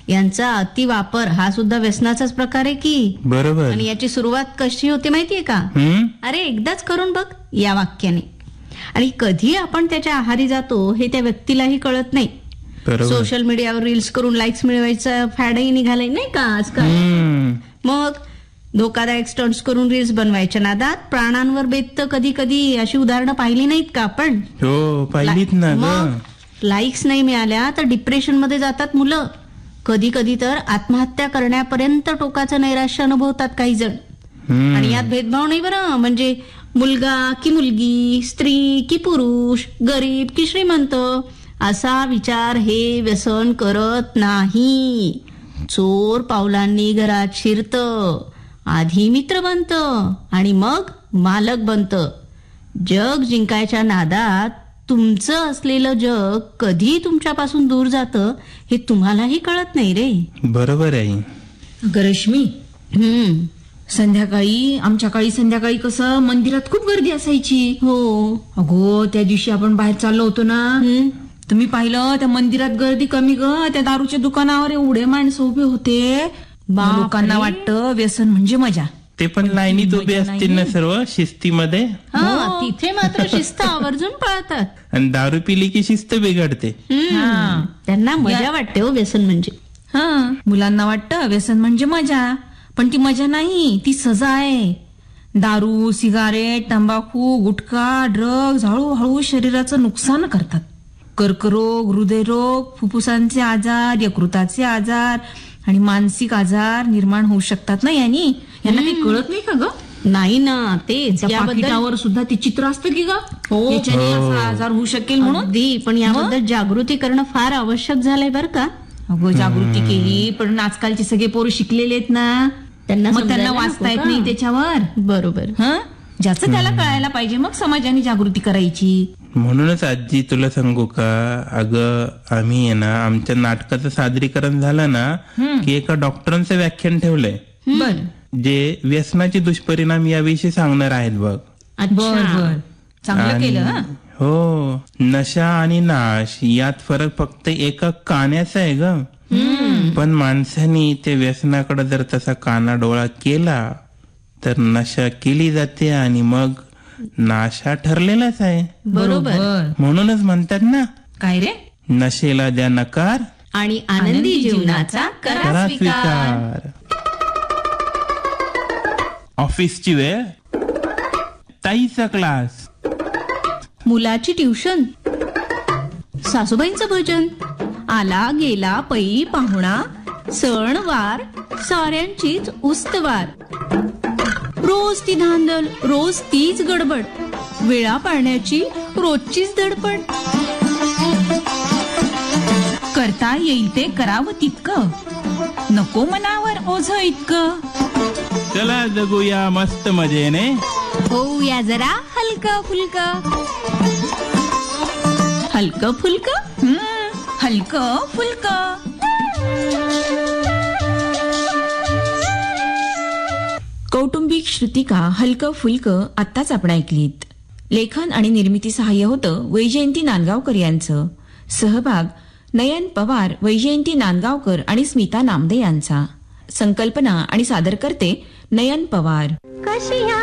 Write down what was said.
यांचा अतिवापर हा सुद्धा व्यसनाचाच प्रकार आहे की. बरोबर. आणि याची सुरुवात कशी होते माहितीये का? अरे एकदाच करून बघ या वाक्याने. आणि कधी आपण त्याच्या आहारी जातो हे त्या व्यक्तीलाही कळत नाही. सोशल मीडियावर रील्स करून लाईक्स मिळवायचा फॅडही निघालाय नाही का आजकाल. मग धोकादायक स्टंट्स करून रील्स बनवायच्या नादात प्राणांवर बेततं कधी कधी. अशी उदाहरणं पाहिली नाहीत का आपण? हो पाहिलीत ना. मग लाईक्स नाही मिळाल्या तर डिप्रेशन मध्ये जातात मुलं. कधी कधी तर आत्महत्या करण्यापर्यंत टोकाचं नैराश्य अनुभवतात काही जण. आणि यात भेदभाव नाही बरं. म्हणजे मुलगा की मुलगी, स्त्री की पुरुष, गरीब की श्रीमंत असा विचार हे व्यसन करत नाही. चोर पावलांनी घरात शिरतं, आधी मित्र बनतं आणि मग मालक बनतं. जग जिंकायच्या नादात तुमचं असलेलं जग कधी तुमच्यापासून दूर जातं हे तुम्हालाही कळत नाही रे. बरोबर आहे. रश्मी, आमच्या काळी संध्याकाळी कसं मंदिरात खूप गर्दी असायची. हो अगो त्या दिवशी आपण बाहेर चाललो होतो ना, तुम्ही पाहिलं त्या मंदिरात गर्दी कमी ग. त्या दारूच्या दुकानावर एवढे माणसं उभे होते. लोकांना वाटतं व्यसन म्हणजे मजा. ते पण लाईनीत उभे असतील ना सर्व शिस्तीमध्ये. तिथे मात्र शिस्त आवर्जून पाळतात. आणि दारू पिली की शिस्त बिघडते. त्यांना मजा वाटते हो व्यसन म्हणजे. मुलांना वाटतं व्यसन म्हणजे मजा, पण ती मजा नाही, ती सजा आहे. दारू, सिगारेट, तंबाखू, गुटखा, ड्रग्ज हळूहळू शरीराचं नुकसान करतात. कर्करोग, हृदयरोग, फुफ्फुसांचे आजार, यकृताचे आजार आणि मानसिक आजार निर्माण होऊ शकतात ना यांनी. यांना काही कळत नाही का ग? नाही ना, तेच याबद्दल सुद्धा ते चित्र असतं की ग, याच्याने असा आजार होऊ शकेल म्हणून. पण याबद्दल जागृती करणं फार आवश्यक झालंय बरं का. अगं जागृती केली पण आजकालचे सगळे पोरं शिकलेले आहेत ना, त्यांना वाचता येत नाही त्याच्यावर. बरोबर. ज्याचं त्याला कळायला पाहिजे, मग समाजाने जागृती करायची. म्हणूनच आजी तुला सांगू का, अगं आम्ही आहे ना आमच्या नाटकाचं सादरीकरण झालं ना की एका डॉक्टरांचं व्याख्यान ठेवलंय. जे व्यसनाचे दुष्परिणाम याविषयी सांगणार आहेत बघ. बर, चांगलं केलं. हो, नशा आणि नाश यात फरक फक्त एका काण्याचा आहे ग. पण माणसाने ते व्यसनाकडे जर तसा काना डोळा केला तर नशा केली जाते आणि मग नाशा ठरलेलाच आहे. बरोबर. म्हणूनच म्हणतात ना, काय रे, नशेला द्या नकार आणि आनंदी जीवनाचा करा स्वीकार. ऑफिसची वेळ, ताईचा क्लास, मुलाची ट्युशन, सासूबाईंचं भजन, आला गेला पै पाहुणा, सण वार साऱ्यांचीच उस्तवार. रोज ती धांदल, रोज तीच गडबड, वेळा पाळण्याची रोजचीच धडपड. करता येईल ते करावं तितकं, नको मनावर ओझ इतकं. चला जगूया मस्त मजेने, होऊया जरा हलकं फुलकं. हलकं फुलकं, हलकं फुलकं. कौटुंबिक श्रुतिका हलकं फुलकं आत्ताच आपण ऐकलीत. लेखन आणि निर्मिती सहाय्य होतं वैजयंती नांदगावकर यांचं. सहभाग नयन पवार, वैजयंती नांदगावकर आणि स्मिता नामदे यांचा. संकल्पना आणि सादर करते नयन पवार. कशी